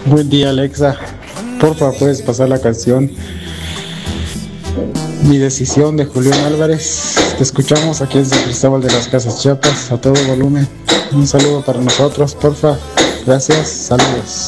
Buen día, Alexa. Porfa, puedes pasar la canción Mi Decisión de Julián Álvarez. Te escuchamos aquí en San Cristóbal de las Casas Chiapas a todo volumen. Un saludo para nosotros, porfa. Gracias, saludos.